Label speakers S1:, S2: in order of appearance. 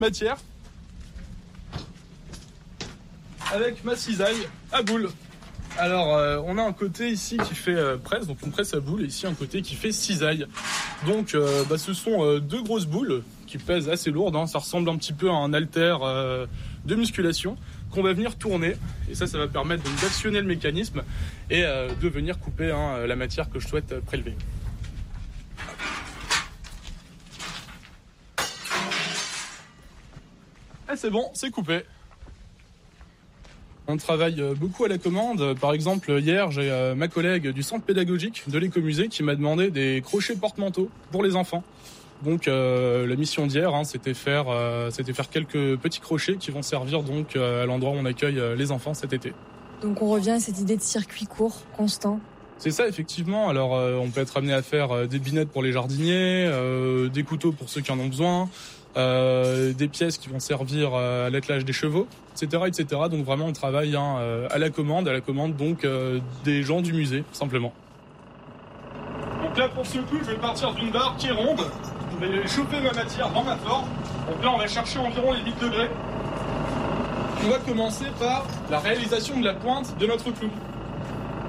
S1: matière avec ma cisaille à boule. Alors on a un côté ici qui fait presse, donc on presse à boule, et ici un côté qui fait cisaille. Donc ce sont deux grosses boules qui pèsent assez lourdes, hein. Ça ressemble un petit peu à un haltère de musculation qu'on va venir tourner, et ça va permettre donc d'actionner le mécanisme et de venir couper la matière que je souhaite prélever. Et c'est bon, c'est coupé. On travaille beaucoup à la commande. Par exemple, hier, j'ai ma collègue du centre pédagogique de l'écomusée qui m'a demandé des crochets porte-manteaux pour les enfants. Donc la mission d'hier, c'était faire quelques petits crochets qui vont servir donc à l'endroit où on accueille les enfants cet été.
S2: Donc on revient à cette idée de circuit court, constant.
S1: C'est ça, effectivement. Alors on peut être amené à faire des binettes pour les jardiniers, des couteaux pour ceux qui en ont besoin, des pièces qui vont servir à l'attelage des chevaux, etc., etc. Donc vraiment on travaille à la commande donc des gens du musée, simplement. Donc là pour ce coup, je vais partir d'une barre qui est ronde. Je vais chauffer ma matière dans ma forme. Donc là on va chercher environ les 8 degrés. On va commencer par la réalisation de la pointe de notre clou.